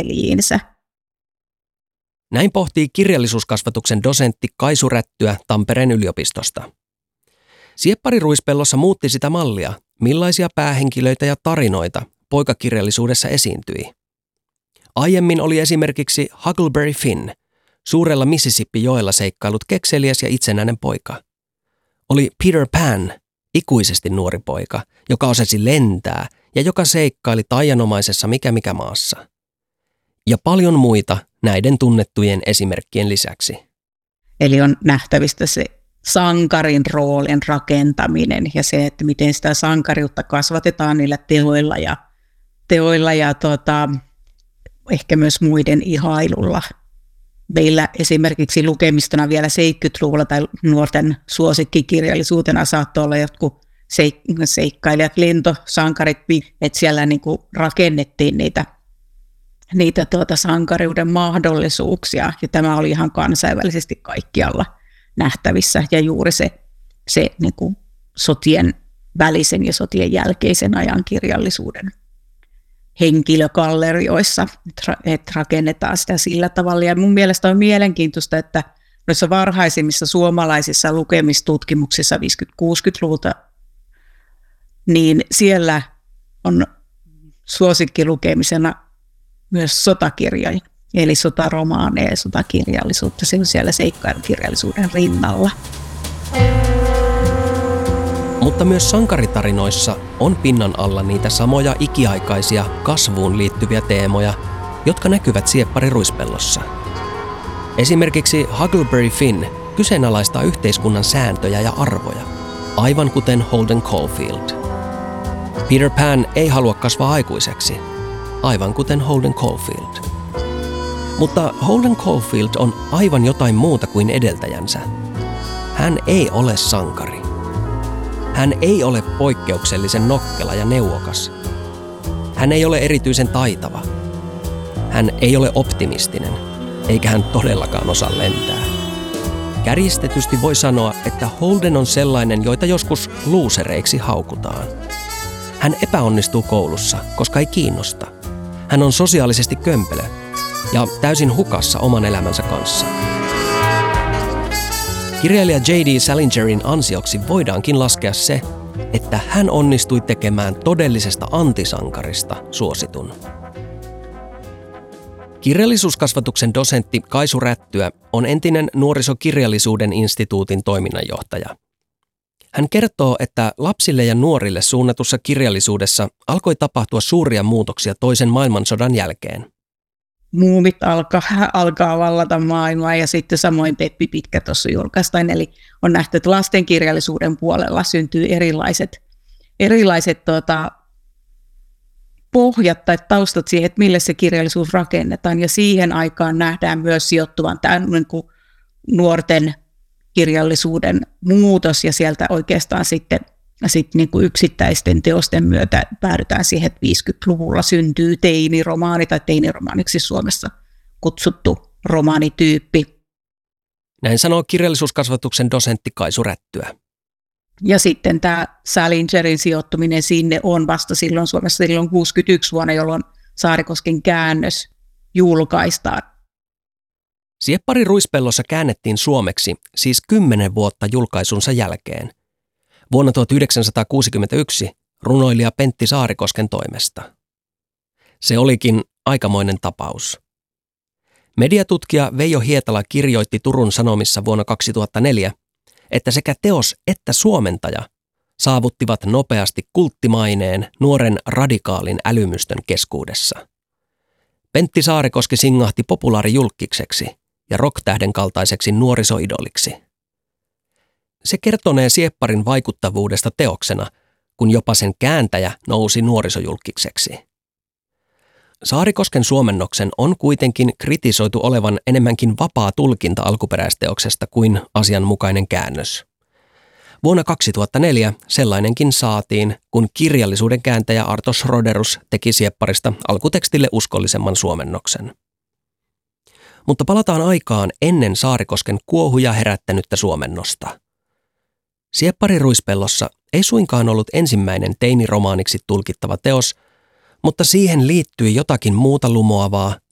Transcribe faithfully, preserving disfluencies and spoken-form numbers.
veljiinsä. Näin pohtii kirjallisuuskasvatuksen dosentti Kaisu Rättyä Tampereen yliopistosta. Sieppari Ruispellossa muutti sitä mallia, millaisia päähenkilöitä ja tarinoita poikakirjallisuudessa esiintyi. Aiemmin oli esimerkiksi Huckleberry Finn, suurella Mississippi-joella seikkailut kekseliäs ja itsenäinen poika. Oli Peter Pan, ikuisesti nuori poika, joka osasi lentää ja joka seikkaili taianomaisessa mikä mikä maassa. Ja paljon muita näiden tunnettujen esimerkkien lisäksi. Eli on nähtävistä se sankarin roolin rakentaminen ja se, että miten sitä sankariutta kasvatetaan niillä teoilla ja, teoilla ja tota, ehkä myös muiden ihailulla. Meillä esimerkiksi lukemistona vielä seitsemänkymmentäluvulla tai nuorten suosikkikirjallisuutena saattoi olla jotkut seik- seikkailijat, lentosankarit, että siellä niinku rakennettiin niitä, niitä tuota sankariuden mahdollisuuksia ja tämä oli ihan kansainvälisesti kaikkialla nähtävissä ja juuri se, se niinku sotien välisen ja sotien jälkeisen ajan kirjallisuuden henkilögallerioissa, että rakennetaan sitä sillä tavalla. Ja mun mielestä on mielenkiintoista, että noissa varhaisimmissa suomalaisissa lukemistutkimuksissa viisikymmentä-kuusikymmentäluvulta, niin siellä on suosikkilukemisena myös sotakirjoja, eli sotaromaaneja ja sotakirjallisuutta. Se on siellä seikkailukirjallisuuden rinnalla. Mutta myös sankaritarinoissa on pinnan alla niitä samoja ikiaikaisia kasvuun liittyviä teemoja, jotka näkyvät Sieppari Ruispellossa. Esimerkiksi Huckleberry Finn kyseenalaistaa yhteiskunnan sääntöjä ja arvoja, aivan kuten Holden Caulfield. Peter Pan ei halua kasvaa aikuiseksi, aivan kuten Holden Caulfield. Mutta Holden Caulfield on aivan jotain muuta kuin edeltäjänsä. Hän ei ole sankari. Hän ei ole poikkeuksellisen nokkela ja neuvokas. Hän ei ole erityisen taitava. Hän ei ole optimistinen, eikä hän todellakaan osaa lentää. Kärjistetysti voi sanoa, että Holden on sellainen, joita joskus luusereiksi haukutaan. Hän epäonnistuu koulussa, koska ei kiinnosta. Hän on sosiaalisesti kömpelö ja täysin hukassa oman elämänsä kanssa. Kirjailija J D Salingerin ansioksi voidaankin laskea se, että hän onnistui tekemään todellisesta antisankarista suositun. Kirjallisuuskasvatuksen dosentti Kaisu Rättyä on entinen Nuorisokirjallisuuden instituutin toiminnanjohtaja. Hän kertoo, että lapsille ja nuorille suunnatussa kirjallisuudessa alkoi tapahtua suuria muutoksia toisen maailmansodan jälkeen. Muumit alkaa, alkaa vallata maailmaa ja sitten samoin Peppi Pitkä tuossa julkaistaan. Eli on nähty, että lastenkirjallisuuden puolella syntyy erilaiset, erilaiset tuota, pohjat tai taustat siihen, että mille se kirjallisuus rakennetaan. Ja siihen aikaan nähdään myös sijoittuvan tämä niin kuin nuorten kirjallisuuden muutos ja sieltä oikeastaan sitten sitten niin kuin yksittäisten teosten myötä päädytään siihen, että viisikymmentäluvulla syntyy teiniromaani tai teiniromaaniksi Suomessa kutsuttu romaanityyppi. Näin sanoo kirjallisuuskasvatuksen dosentti Kaisu Rättyä. Ja sitten tämä Salingerin sijoittuminen sinne on vasta silloin Suomessa silloin kuusikymmentäyksi vuonna, jolloin Saarikosken käännös julkaistaan. Sieppari Ruispellossa käännettiin suomeksi siis kymmenen vuotta julkaisunsa jälkeen. Vuonna tuhatyhdeksänsataakuusikymmentäyksi runoilija Pentti Saarikosken toimesta. Se olikin aikamoinen tapaus. Mediatutkija Veijo Hietala kirjoitti Turun Sanomissa vuonna kaksituhattaneljä, että sekä teos että suomentaja saavuttivat nopeasti kulttimaineen nuoren radikaalin älymystön keskuudessa. Pentti Saarikoski singahti populaarijulkkikseksi ja rocktähden kaltaiseksi nuorisoidoliksi. Se kertonee Siepparin vaikuttavuudesta teoksena, kun jopa sen kääntäjä nousi nuorisojulkkikseksi. Saarikosken suomennoksen on kuitenkin kritisoitu olevan enemmänkin vapaa tulkinta alkuperäisteoksesta kuin asianmukainen käännös. Vuonna kaksituhattaneljä sellainenkin saatiin, kun kirjallisuuden kääntäjä Arto Schroderus teki Siepparista alkutekstille uskollisemman suomennoksen. Mutta palataan aikaan ennen Saarikosken kuohuja herättänyttä suomennosta. Sieppari Ruispellossa ei suinkaan ollut ensimmäinen teiniromaaniksi tulkittava teos, mutta siihen liittyi jotakin muuta lumoavaa